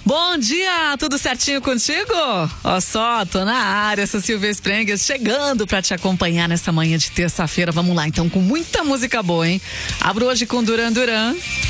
Bom dia, tudo certinho contigo? Ó só, tô na área, sou Silvia Sprengues, chegando pra te acompanhar nessa manhã de terça-feira. Vamos lá, então, com muita música boa, hein? Abro hoje com Duran Duran,